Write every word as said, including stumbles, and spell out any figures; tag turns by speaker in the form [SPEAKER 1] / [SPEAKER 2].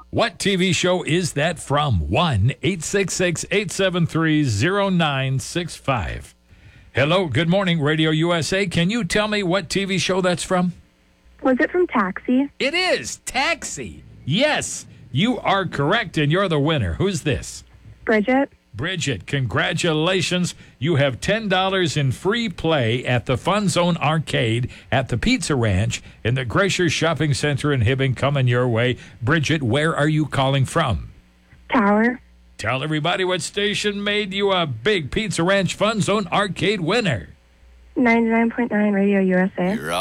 [SPEAKER 1] What T V show is that from? one eight six six, eight seven three, zero nine six five. Hello, good morning, Radio U S A. Can you tell me what T V show that's from?
[SPEAKER 2] Was it from Taxi?
[SPEAKER 1] It is Taxi. Yes, you are correct, and you're the winner. Who's this?
[SPEAKER 2] Bridget?
[SPEAKER 1] Bridget, congratulations. You have ten dollars in free play at the Fun Zone Arcade at the Pizza Ranch in the Glacier Shopping Center in Hibbing coming your way. Bridget, where are you calling from?
[SPEAKER 2] Tower.
[SPEAKER 1] Tell everybody what station made you a big Pizza Ranch Fun Zone Arcade winner.
[SPEAKER 2] ninety-nine point nine Radio U S A.
[SPEAKER 3] You're